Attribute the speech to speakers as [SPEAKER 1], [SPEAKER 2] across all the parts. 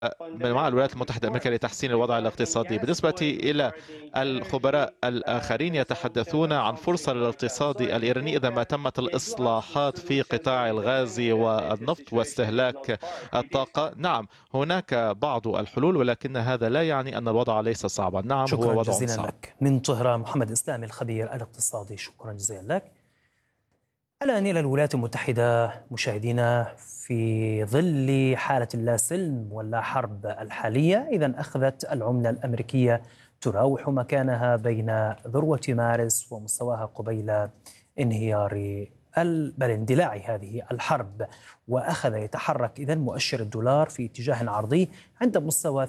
[SPEAKER 1] مع الولايات المتحدة الأمريكية لتحسين الوضع الاقتصادي. بالنسبة إلى الخبراء الآخرين يتحدثون عن فرصة للاقتصاد الإيراني إذا ما تمت الإصلاحات في قطاع الغاز والنفط واستهلاك الطاقة. نعم، هناك بعض الحلول، ولكن هذا لا يعني أن الوضع ليس صعبا. نعم،
[SPEAKER 2] شكرا
[SPEAKER 1] هو وضع
[SPEAKER 2] جزيلا
[SPEAKER 1] صعب.
[SPEAKER 2] لك من طهران محمد إسلامي الخبير الاقتصادي، شكرا جزيلا لك. الآن إلى الولايات المتحدة مشاهدينا، في ظل حالة اللا سلم واللا حرب الحالية، إذا أخذت العملة الأمريكية تراوح مكانها بين ذروة مارس ومستواها قبيل انهيار بل اندلاع هذه الحرب، وأخذ يتحرك إذا مؤشر الدولار في اتجاه عرضي عند مستوى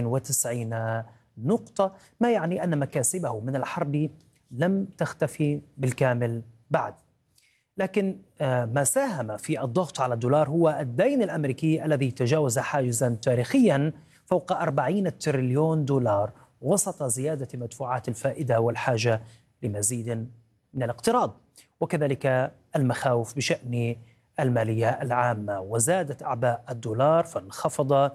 [SPEAKER 2] 98 نقطة، ما يعني أن مكاسبه من الحرب لم تختفي بالكامل بعد. لكن ما ساهم في الضغط على الدولار هو الدين الأمريكي الذي تجاوز حاجزا تاريخيا فوق 40 تريليون دولار وسط زيادة مدفوعات الفائدة والحاجة لمزيد من الاقتراض، وكذلك المخاوف بشأن المالية العامة. وزادت أعباء الدولار فانخفض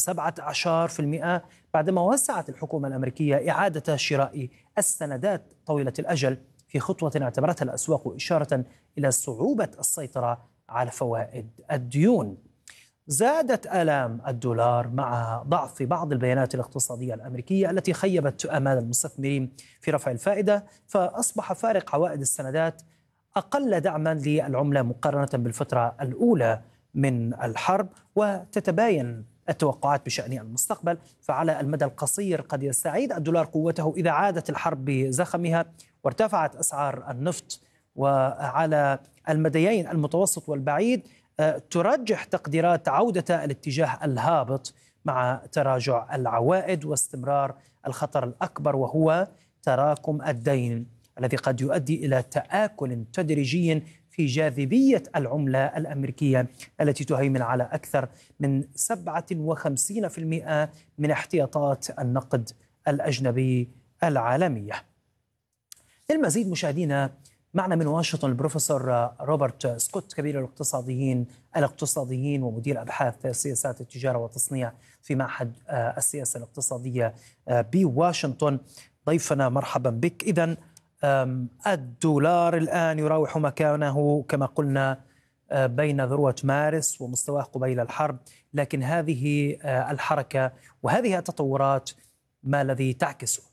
[SPEAKER 2] ب17% بعدما وسعت الحكومة الأمريكية إعادة شراء السندات طويلة الأجل في خطوة اعتبرتها الأسواق إشارة إلى صعوبة السيطرة على فوائد الديون. زادت آلام الدولار مع ضعف بعض البيانات الاقتصادية الأمريكية التي خيبت آمال المستثمرين في رفع الفائدة، فأصبح فارق عوائد السندات أقل دعما للعملة مقارنة بالفترة الأولى من الحرب، وتتباين التوقعات بشأن المستقبل. فعلى المدى القصير قد يستعيد الدولار قوته إذا عادت الحرب بزخمها وارتفعت أسعار النفط، وعلى المديين المتوسط والبعيد ترجح تقديرات عودة الاتجاه الهابط مع تراجع العوائد واستمرار الخطر الأكبر وهو تراكم الدين الذي قد يؤدي إلى تآكل تدريجي في جاذبية العملة الأمريكية التي تهيمن على أكثر من 57% من احتياطات النقد الأجنبي العالمية. للمزيد مشاهدينا، معنا من واشنطن البروفيسور روبرت سكوت كبير الاقتصاديين ومدير أبحاث سياسات التجارة والتصنيع في معهد السياسة الاقتصادية بواشنطن. ضيفنا مرحبا بك. إذن الدولار الآن يراوح مكانه كما قلنا بين ذروة مارس ومستواه قبيل الحرب، لكن هذه الحركة وهذه التطورات ما الذي تعكسه؟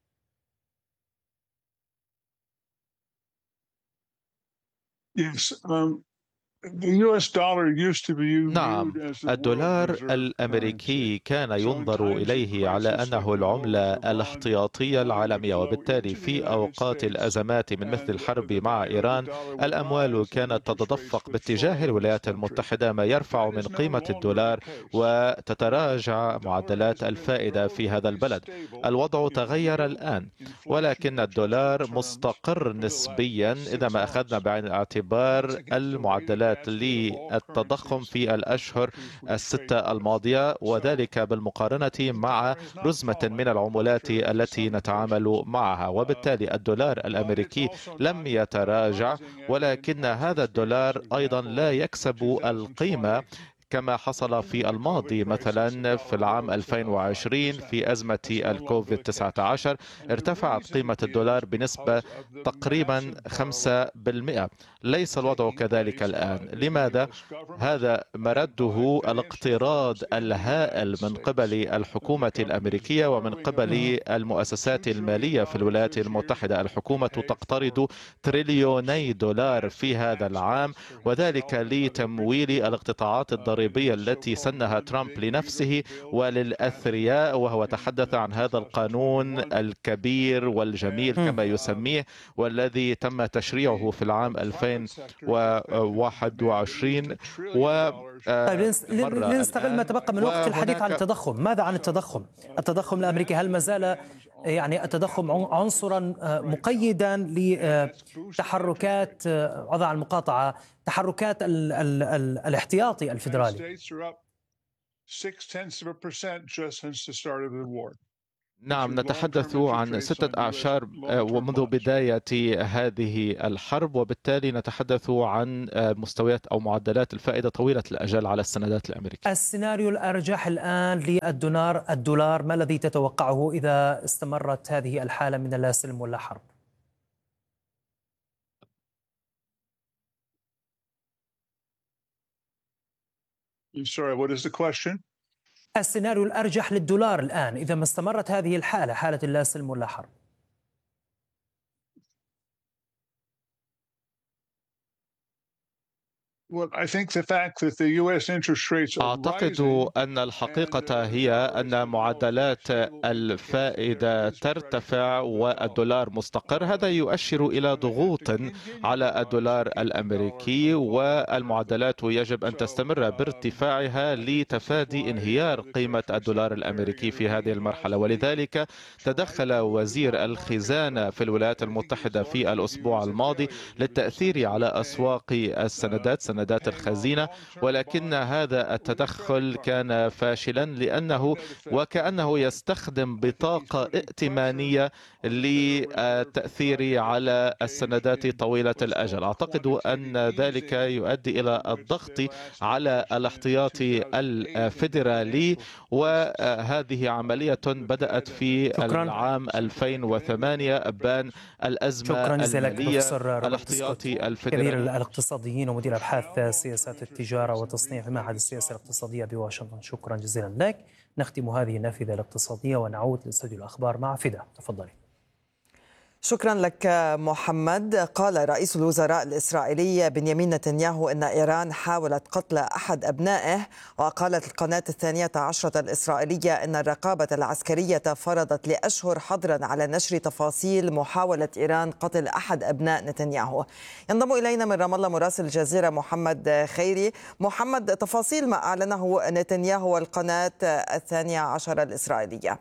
[SPEAKER 3] Yes. The US dollar used to be
[SPEAKER 1] نعم،
[SPEAKER 3] viewed as the world
[SPEAKER 1] الدولار
[SPEAKER 3] reserve
[SPEAKER 1] الأمريكي
[SPEAKER 3] currency.
[SPEAKER 1] كان
[SPEAKER 3] So in
[SPEAKER 1] ينظر
[SPEAKER 3] times of
[SPEAKER 1] إليه على
[SPEAKER 3] crisis like
[SPEAKER 1] أنه
[SPEAKER 3] the
[SPEAKER 1] العملة
[SPEAKER 3] Gulf of Iran,
[SPEAKER 1] الاحتياطية
[SPEAKER 3] oil would
[SPEAKER 1] العالمية،
[SPEAKER 3] flow
[SPEAKER 1] وبالتالي
[SPEAKER 3] into the
[SPEAKER 1] في
[SPEAKER 3] United
[SPEAKER 1] أوقات
[SPEAKER 3] States
[SPEAKER 1] الأزمات من مثل
[SPEAKER 3] and
[SPEAKER 1] الحرب
[SPEAKER 3] the
[SPEAKER 1] مع
[SPEAKER 3] value of the
[SPEAKER 1] إيران
[SPEAKER 3] dollar would
[SPEAKER 1] الأموال
[SPEAKER 3] rise and
[SPEAKER 1] كانت
[SPEAKER 3] interest rates
[SPEAKER 1] تتدفق
[SPEAKER 3] would flow
[SPEAKER 1] باتجاه
[SPEAKER 3] into this
[SPEAKER 1] الولايات
[SPEAKER 3] country.
[SPEAKER 1] المتحدة، ما يرفع
[SPEAKER 3] That
[SPEAKER 1] من
[SPEAKER 3] is no
[SPEAKER 1] قيمة
[SPEAKER 3] longer the
[SPEAKER 1] الدولار
[SPEAKER 3] case.
[SPEAKER 1] وتتراجع
[SPEAKER 3] The dollar
[SPEAKER 1] معدلات
[SPEAKER 3] has been
[SPEAKER 1] الفائدة في هذا
[SPEAKER 3] relatively
[SPEAKER 1] البلد.
[SPEAKER 3] stable
[SPEAKER 1] الوضع
[SPEAKER 3] in
[SPEAKER 1] تغير
[SPEAKER 3] real
[SPEAKER 1] الآن،
[SPEAKER 3] inflation
[SPEAKER 1] ولكن
[SPEAKER 3] adjusted
[SPEAKER 1] الدولار
[SPEAKER 3] terms
[SPEAKER 1] مستقر
[SPEAKER 3] for the
[SPEAKER 1] نسبيا
[SPEAKER 3] last
[SPEAKER 1] إذا
[SPEAKER 3] 6
[SPEAKER 1] ما أخذنا
[SPEAKER 3] months.
[SPEAKER 1] بعين
[SPEAKER 3] That's
[SPEAKER 1] الاعتبار
[SPEAKER 3] against the weighted
[SPEAKER 1] المعدلات
[SPEAKER 3] basket of all
[SPEAKER 1] للتضخم
[SPEAKER 3] currencies
[SPEAKER 1] في
[SPEAKER 3] the
[SPEAKER 1] الأشهر
[SPEAKER 3] countries we trade
[SPEAKER 1] الستة
[SPEAKER 3] with.
[SPEAKER 1] الماضية،
[SPEAKER 3] So
[SPEAKER 1] وذلك بالمقارنة
[SPEAKER 3] the
[SPEAKER 1] مع
[SPEAKER 3] dollar has not
[SPEAKER 1] رزمة من
[SPEAKER 3] fallen,
[SPEAKER 1] العملات
[SPEAKER 3] contrary to
[SPEAKER 1] التي
[SPEAKER 3] some versions.
[SPEAKER 1] نتعامل معها، وبالتالي الدولار
[SPEAKER 3] But it's
[SPEAKER 1] الأمريكي
[SPEAKER 3] also
[SPEAKER 1] لم
[SPEAKER 3] not
[SPEAKER 1] يتراجع،
[SPEAKER 3] rising as in
[SPEAKER 1] ولكن
[SPEAKER 3] past
[SPEAKER 1] هذا الدولار
[SPEAKER 3] experience, for
[SPEAKER 1] أيضا لا
[SPEAKER 3] example,
[SPEAKER 1] يكسب القيمة
[SPEAKER 3] 2020.
[SPEAKER 1] كما حصل في
[SPEAKER 3] In the COVID
[SPEAKER 1] الماضي.
[SPEAKER 3] crisis, the
[SPEAKER 1] مثلا في
[SPEAKER 3] dollar
[SPEAKER 1] العام
[SPEAKER 3] rose about
[SPEAKER 1] 2020
[SPEAKER 3] 5%.
[SPEAKER 1] في أزمة
[SPEAKER 3] That's no longer
[SPEAKER 1] الكوفيد
[SPEAKER 3] the case.
[SPEAKER 1] 19
[SPEAKER 3] And the
[SPEAKER 1] ارتفعت
[SPEAKER 3] reason
[SPEAKER 1] قيمة
[SPEAKER 3] is
[SPEAKER 1] الدولار بنسبة
[SPEAKER 3] because of the
[SPEAKER 1] تقريبا
[SPEAKER 3] massive borrowing
[SPEAKER 1] 5%. ليس الوضع
[SPEAKER 3] taking
[SPEAKER 1] كذلك
[SPEAKER 3] place
[SPEAKER 1] الآن.
[SPEAKER 3] by the
[SPEAKER 1] لماذا؟
[SPEAKER 3] U.S. government
[SPEAKER 1] هذا
[SPEAKER 3] and by
[SPEAKER 1] مرده
[SPEAKER 3] financial
[SPEAKER 1] الاقتراض
[SPEAKER 3] firms in the
[SPEAKER 1] الهائل
[SPEAKER 3] United
[SPEAKER 1] من قبل
[SPEAKER 3] States. The
[SPEAKER 1] الحكومة
[SPEAKER 3] government is
[SPEAKER 1] الأمريكية ومن
[SPEAKER 3] borrowing
[SPEAKER 1] قبل
[SPEAKER 3] about $2
[SPEAKER 1] المؤسسات
[SPEAKER 3] trillion
[SPEAKER 1] المالية في الولايات
[SPEAKER 3] this year
[SPEAKER 1] المتحدة.
[SPEAKER 3] to
[SPEAKER 1] الحكومة
[SPEAKER 3] pay for
[SPEAKER 1] تقترض
[SPEAKER 3] the
[SPEAKER 1] تريليوني دولار في
[SPEAKER 3] massive
[SPEAKER 1] هذا
[SPEAKER 3] tax
[SPEAKER 1] العام،
[SPEAKER 3] cuts for
[SPEAKER 1] وذلك
[SPEAKER 3] himself and other rich
[SPEAKER 1] لتمويل
[SPEAKER 3] people
[SPEAKER 1] الاقتطاعات
[SPEAKER 3] in
[SPEAKER 1] الضريبية
[SPEAKER 3] his
[SPEAKER 1] التي
[SPEAKER 3] so-called
[SPEAKER 1] سنها
[SPEAKER 3] one
[SPEAKER 1] ترامب
[SPEAKER 3] big
[SPEAKER 1] لنفسه
[SPEAKER 3] beautiful bill that he passed
[SPEAKER 1] وللأثرياء، وهو
[SPEAKER 3] in
[SPEAKER 1] تحدث عن هذا القانون
[SPEAKER 3] 2021.
[SPEAKER 1] الكبير والجميل كما يسميه، والذي تم تشريعه في العام
[SPEAKER 3] Private sector is expected to demand at least
[SPEAKER 1] 2021
[SPEAKER 3] $1 trillion
[SPEAKER 2] طيب
[SPEAKER 1] ومر
[SPEAKER 2] لنستغل ما
[SPEAKER 1] الآن.
[SPEAKER 2] تبقى من وقت الحديث عن
[SPEAKER 1] وهناك
[SPEAKER 2] التضخم. ماذا عن التضخم؟ التضخم الأمريكي هل ما زال يعني التضخم عنصرا مقيدا لتحركات وضع المقاطعة تحركات الاحتياطي الفيدرالي؟
[SPEAKER 1] نعم، نتحدث عن 6 أعشار ومنذ بداية هذه الحرب، وبالتالي نتحدث عن مستويات أو معدلات الفائدة طويلة الأجل على السندات الأمريكية.
[SPEAKER 2] السيناريو الأرجح الآن للدولار ما الذي تتوقعه إذا استمرت هذه الحالة من لا سلم ولا حرب؟
[SPEAKER 4] What is the question?
[SPEAKER 2] السيناريو الأرجح للدولار الآن إذا ما استمرت هذه الحالة، حالة لا سلم ولا حرب.
[SPEAKER 1] أعتقد أن الحقيقة هي أن معدلات الفائدة ترتفع والدولار مستقر. هذا يؤشر إلى ضغوط على الدولار الأمريكي، والمعدلات يجب أن تستمر بارتفاعها لتفادي انهيار قيمة الدولار الأمريكي في هذه المرحلة. ولذلك تدخل وزير الخزانة في الولايات المتحدة في الأسبوع الماضي للتأثير على أسواق السندات، سندات الخزينة، ولكن هذا التدخل كان فاشلا لأنه وكأنه يستخدم بطاقة ائتمانية للتأثير على السندات طويلة الأجل. أعتقد أن ذلك يؤدي إلى الضغط على الاحتياطي الفيدرالي، وهذه عملية بدأت في العام 2008 أبان الأزمة المالية. الاحتياطي الفيدرالي
[SPEAKER 2] كبير الاقتصاديين ومدير أبحاث سياسات التجارة والتصنيع في معهد السياسة الاقتصادية بواشنطن، شكرا جزيلا لك. نختم هذه النافذة الاقتصادية ونعود لاستوديو الأخبار مع فدا، تفضلي.
[SPEAKER 5] شكرا لك محمد. قال رئيس الوزراء الإسرائيلي بنيامين نتنياهو أن إيران حاولت قتل أحد أبنائه، وقالت القناة 12 الإسرائيلية أن الرقابة العسكرية فرضت لأشهر حظرا على نشر تفاصيل محاولة إيران قتل أحد أبناء نتنياهو. ينضم إلينا من رام الله مراسل الجزيرة محمد خيري. محمد، تفاصيل ما أعلنه نتنياهو والقناة 12 الإسرائيلية.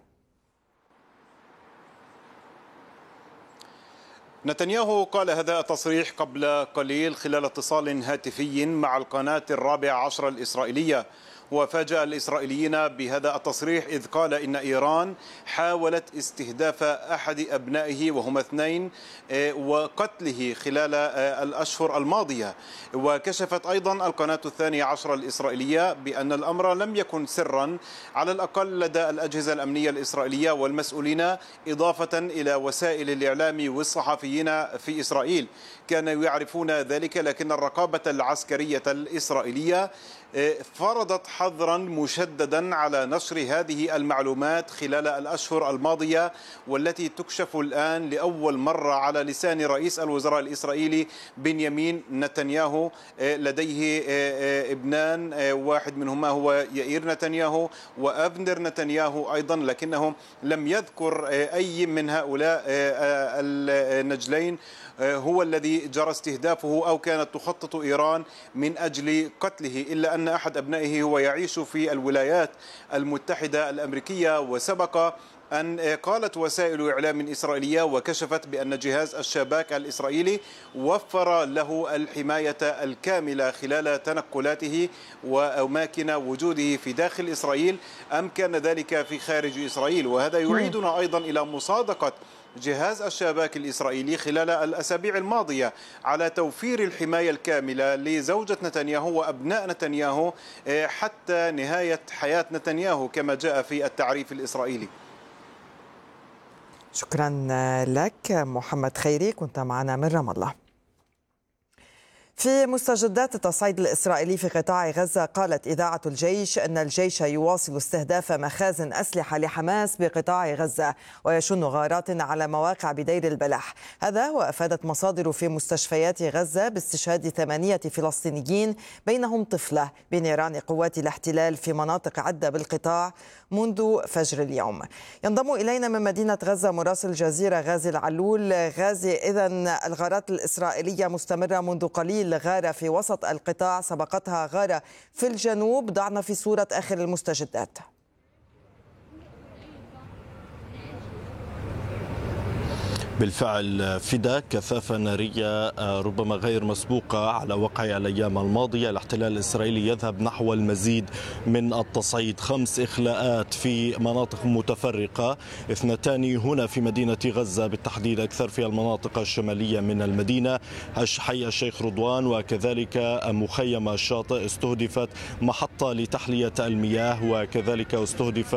[SPEAKER 6] نتنياهو قال هذا التصريح قبل قليل خلال اتصال هاتفي مع القناة 14 الإسرائيلية، وفاجأ الإسرائيليين بهذا التصريح إذ قال إن إيران حاولت استهداف أحد أبنائه وهما 2 وقتله خلال الأشهر الماضية. وكشفت أيضا القناة 12 الإسرائيلية بأن الأمر لم يكن سرا على الأقل لدى الأجهزة الأمنية الإسرائيلية والمسؤولين، إضافة إلى وسائل الإعلام والصحفيين في إسرائيل. كانوا يعرفون ذلك، لكن الرقابة العسكرية الإسرائيلية فرضت حظرا مشددا على نشر هذه المعلومات خلال الأشهر الماضية، والتي تكشف الآن لأول مرة على لسان رئيس الوزراء الإسرائيلي بنيامين نتنياهو. لديه ابنان، واحد منهما هو يائير نتنياهو وأفنر نتنياهو أيضا، لكنه لم يذكر أي من هؤلاء النجلين هو الذي جرى استهدافه أو كانت تخطط إيران من أجل قتله، إلا أن أحد أبنائه هو يعيش في الولايات المتحدة الأمريكية. وسبق أن قالت وسائل إعلام إسرائيلية وكشفت بأن جهاز الشباك الإسرائيلي وفر له الحماية الكاملة خلال تنقلاته وأماكن وجوده في داخل إسرائيل أم كان ذلك في خارج إسرائيل. وهذا يعيدنا أيضا إلى مصادقة جهاز الشباك الإسرائيلي خلال الأسابيع الماضية على توفير الحماية الكاملة لزوجة نتنياهو وأبناء نتنياهو حتى نهاية حياة نتنياهو كما جاء في التعريف الإسرائيلي.
[SPEAKER 5] شكرا لك محمد خيري، كنت معنا من رام الله. في مستجدات التصعيد الإسرائيلي في قطاع غزة، قالت إذاعة الجيش أن الجيش يواصل استهداف مخازن أسلحة لحماس بقطاع غزة ويشن غارات على مواقع بدير البلح. هذا وأفادت مصادر في مستشفيات غزة باستشهاد 8 فلسطينيين بينهم طفلة بنيران قوات الاحتلال في مناطق عدة بالقطاع منذ فجر اليوم. ينضم إلينا من مدينة غزة مراسل الجزيرة غازي العلول. غازي، إذن الغارات الإسرائيلية مستمرة منذ قليل، غارة في وسط القطاع سبقتها غارة في الجنوب. ضعنا في صورة آخر المستجدات.
[SPEAKER 7] بالفعل فدا كثافة نارية ربما غير مسبوقة على وقع الأيام الماضية. الاحتلال الإسرائيلي يذهب نحو المزيد من التصعيد، 5 إخلاءات في مناطق متفرقة، 2 هنا في مدينة غزة بالتحديد، أكثر في المناطق الشمالية من المدينة، حي الشيخ رضوان، وكذلك مخيم الشاطئ استهدفت محطة لتحلية المياه، وكذلك استهدف